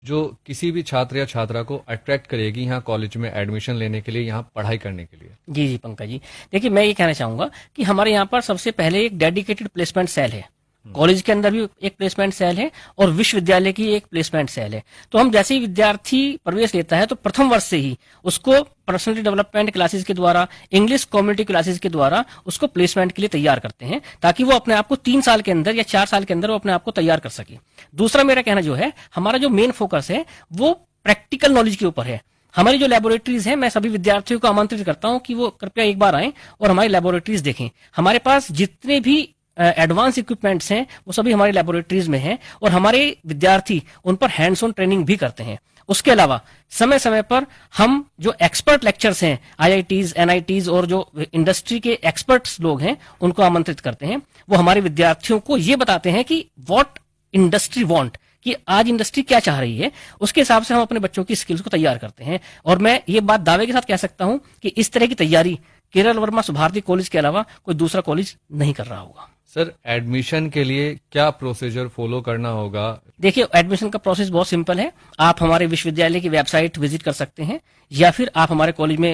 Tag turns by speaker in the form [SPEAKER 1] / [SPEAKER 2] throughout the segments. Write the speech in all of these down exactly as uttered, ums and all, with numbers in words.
[SPEAKER 1] जो किसी भी छात्र या छात्रा को अट्रैक्ट करेगी यहाँ कॉलेज में एडमिशन लेने के लिए, यहाँ पढ़ाई करने के लिए?
[SPEAKER 2] जी जी पंकज जी, देखिए मैं ये कहना चाहूंगा कि हमारे यहाँ पर सबसे पहले एक डेडिकेटेड प्लेसमेंट सेल है। कॉलेज के अंदर भी एक प्लेसमेंट सेल है और विश्वविद्यालय की एक प्लेसमेंट सेल है। तो हम जैसे ही विद्यार्थी प्रवेश लेता है तो प्रथम वर्ष से ही उसको पर्सनैलिटी डेवलपमेंट क्लासेस के द्वारा, इंग्लिश कम्युनिटी क्लासेस के द्वारा उसको प्लेसमेंट के लिए तैयार करते हैं, ताकि वो अपने आप को तीन साल के अंदर या चार साल के अंदर वो अपने आप को तैयार कर सके। दूसरा मेरा कहना जो है, हमारा जो मेन फोकस है वो प्रैक्टिकल नॉलेज के ऊपर है। हमारी जो लेबोरेटरीज हैं, मैं सभी विद्यार्थियों को आमंत्रित करता हूं कि वो कृपया एक बार आएं और हमारी लेबोरेटरीज देखें। हमारे पास जितने भी एडवांस इक्विपमेंट्स हैं वो सभी हमारी लेबोरेटरीज में हैं और हमारे विद्यार्थी उन पर हैंड्स ऑन ट्रेनिंग भी करते हैं। उसके अलावा समय समय पर हम जो एक्सपर्ट लेक्चर्स हैं, आईआईटीज, एनआईटीज और जो इंडस्ट्री के एक्सपर्ट्स लोग हैं उनको आमंत्रित करते हैं। वो हमारे विद्यार्थियों को ये बताते हैं कि व्हाट इंडस्ट्री वांट, कि आज इंडस्ट्री क्या चाह रही है, उसके हिसाब से हम अपने बच्चों की स्किल्स को तैयार करते हैं। और मैं ये बात दावे के साथ कह सकता हूं कि इस तरह की तैयारी केरल वर्मा सुभारती कॉलेज के अलावा कोई दूसरा कॉलेज नहीं कर रहा होगा।
[SPEAKER 1] सर, एडमिशन के लिए क्या प्रोसीजर फॉलो करना होगा?
[SPEAKER 2] देखिए, एडमिशन का प्रोसेस बहुत सिंपल है। आप हमारे विश्वविद्यालय की वेबसाइट विजिट कर सकते हैं या फिर आप हमारे कॉलेज में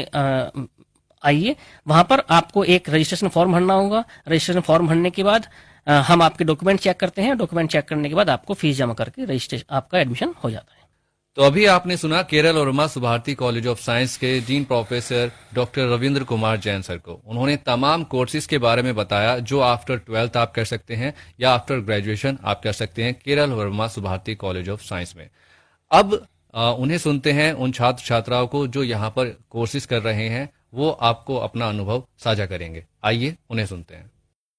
[SPEAKER 2] आइए। वहां पर आपको एक रजिस्ट्रेशन फॉर्म भरना होगा। रजिस्ट्रेशन फॉर्म भरने के बाद आ, हम आपके डॉक्यूमेंट चेक करते हैं। डॉक्यूमेंट चेक करने के बाद आपको फीस जमा करके रजिस्ट्रेशन, आपका एडमिशन हो जाता है।
[SPEAKER 1] तो अभी आपने सुना Kerala Verma Subharti college of science के dean professor doctor Ravindra Kumar Jain sir को। उन्होंने तमाम कोर्सेज के बारे में बताया जो आफ्टर ट्वेल्थ आप कर सकते हैं या आफ्टर ग्रेजुएशन आप कर सकते हैं Kerala Verma Subharti college of science में। अब आ, उन्हें सुनते हैं, उन छात्र छात्राओं को जो यहाँ पर कोर्सेज कर रहे हैं, वो आपको अपना अनुभव साझा करेंगे। आइए उन्हें सुनते हैं।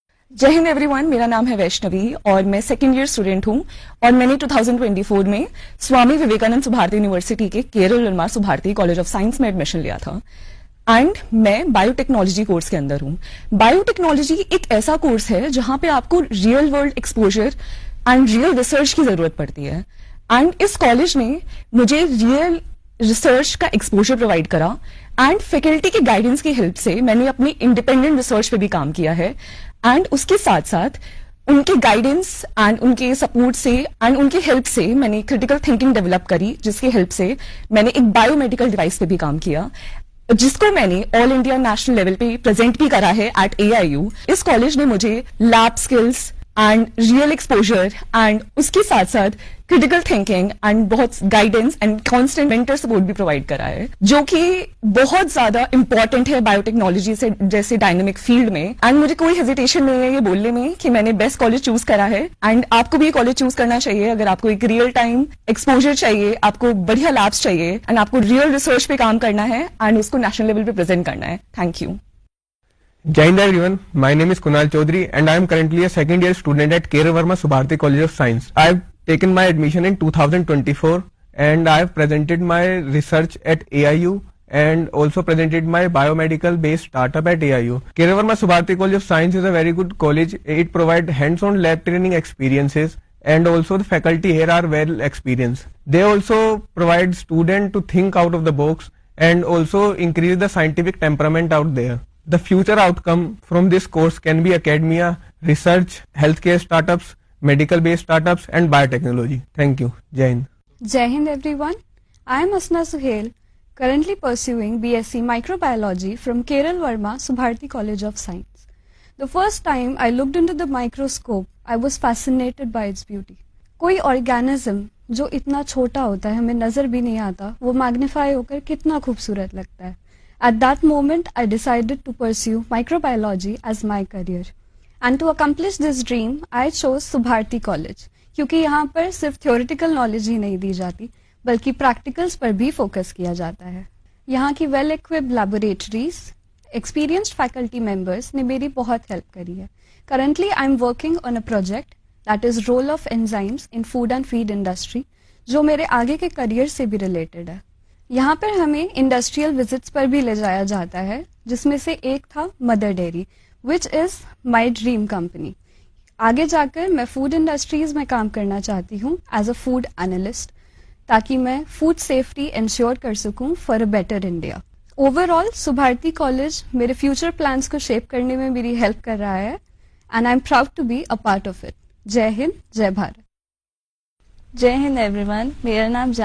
[SPEAKER 3] जय हिंद एवरीवन, मेरा नाम है वैष्णवी और मैं सेकेंड ईयर स्टूडेंट हूं और मैंने दो हज़ार चौबीस में स्वामी विवेकानंद सुभारती यूनिवर्सिटी के Kerala Verma Subharti college of science में एडमिशन लिया था एंड मैं बायोटेक्नोलॉजी कोर्स के अंदर हूं। बायोटेक्नोलॉजी एक ऐसा कोर्स है जहां पे आपको real world exposure and real research की जरूरत पड़ती है एंड इस कॉलेज ने मुझे रियल रिसर्च का एक्सपोजर प्रोवाइड करा एंड फैकल्टी की गाइडेंस की हेल्प से मैंने अपनी इंडिपेंडेंट रिसर्च पे भी काम किया है एंड उसके साथ साथ उनके गाइडेंस एंड उनके सपोर्ट से एंड उनकी हेल्प से मैंने क्रिटिकल थिंकिंग डेवलप करी, जिसकी हेल्प से मैंने एक बायोमेडिकल डिवाइस पे भी काम किया, जिसको मैंने ऑल इंडिया नेशनल लेवल पे प्रेजेंट भी करा है एट ए आई यू। इस कॉलेज ने मुझे lab skills and real exposure and उसके साथ साथ क्रिटिकल थिंकिंग एंड बहुत guidance and constant mentor support भी प्रोवाइड करा है, जो कि बहुत ज्यादा इंपॉर्टेंट है बायोटेक्नोलॉजी से जैसे डायनेमिक फील्ड में। एंड मुझे कोई हेजिटेशन नहीं है ये बोलने में कि मैंने बेस्ट कॉलेज चूज करा है एंड आपको भी ये कॉलेज चूज करना चाहिए अगर आपको एक रियल टाइम एक्सपोजर चाहिए, आपको बढ़िया लैब्स चाहिए एंड आपको रियल रिसर्च पे काम करना है एंड उसको नेशनल लेवल पे प्रेजेंट करना है। Thank you.
[SPEAKER 4] Jai Hind everyone, my name is Kunal Chaudhary and I am currently a second year student at Keral Verma Subharti College of Science. I have taken my admission in two thousand twenty-four and I have presented my research at A I U and also presented my biomedical based startup at A I U. Keral Verma Subharti College of Science is a very good college. It provides hands-on lab training experiences and also the faculty here are well experienced. They also provide students to think out of the box and also increase the scientific temperament out there. The future outcome from this course can be academia, research, healthcare startups, medical based startups and biotechnology. Thank you. Jai Hind.
[SPEAKER 5] Jai Hind everyone. I am Asna Suhail, currently pursuing B S c Microbiology from Keral Verma Subharti College of Science. The first time I looked into the microscope, I was fascinated by its beauty. कोई organism जो इतना छोटा होता है, हमें नजर भी नहीं आता, वो मैग्नीफाई होकर कितना खूबसूरत लगता है। At that moment, I decided to pursue microbiology as my career. And to accomplish this dream, I chose Subharti College, क्योंकि यहाँ पर सिर्फ theoretical knowledge ही नहीं दी जाती, बल्कि practicals पर भी focus किया जाता है। यहाँ की well-equipped laboratories, experienced faculty members ने मेरी बहुत help करी है। Currently, I am working on a project that is role of enzymes in food and feed industry, जो मेरे आगे के career से भी related है। यहाँ पर हमें इंडस्ट्रियल विजिट्स पर भी ले जाया जाता है, जिसमें से एक था mother dairy, which is my dream company. आगे जाकर मैं फूड इंडस्ट्रीज में काम करना चाहती हूँ एज अ फूड एनालिस्ट, ताकि मैं फूड सेफ्टी इंश्योर कर सकूँ for a better India. Overall Subharti college मेरे फ्यूचर प्लान्स को शेप करने में मेरी हेल्प कर रहा है and I am proud to be a part of it. जय हिंद, जय भारत।
[SPEAKER 6] जय हिंद एवरीवन, मेरा नाम